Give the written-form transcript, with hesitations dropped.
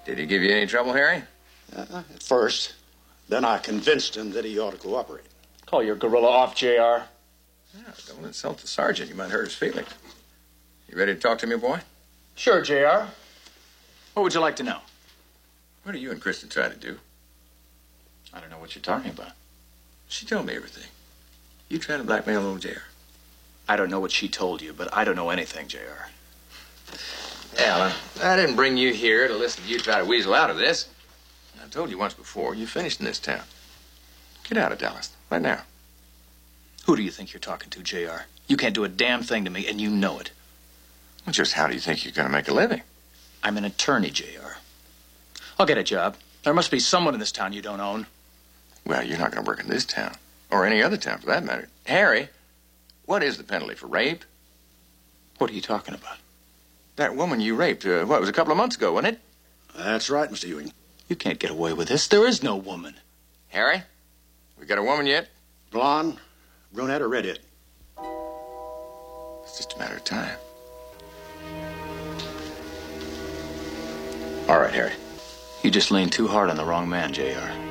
Did he give you any trouble, Harry? At first. Then I convinced him that he ought to cooperate. Call your gorilla off, J.R. Yeah, don't insult the sergeant. You might hurt his feelings. You ready to talk to me, boy? Sure, J.R. What would you like to know? What are you and Kristen trying to do? I don't know what you're talking about. She told me everything. You trying to blackmail old J.R.? I don't know what she told you, but I don't know anything, J.R. Alan, I didn't bring you here to listen to you try to weasel out of this. I told you once before, you finished in this town. Get out of Dallas, right now. Who do you think you're talking to, J.R.? You can't do a damn thing to me, and you know it. Well, just how do you think you're going to make a living? I'm an attorney, J.R. I'll get a job. There must be someone in this town you don't own. Well, you're not going to work in this town, or any other town for that matter. Harry, what is the penalty for rape? What are you talking about? That woman you raped, it was a couple of months ago, wasn't it? That's right, Mr. Ewing. You can't get away with this. There is no woman. Harry, we got a woman yet? Blonde, brunette, or redhead? It's just a matter of time. All right, Harry. You just leaned too hard on the wrong man, J.R.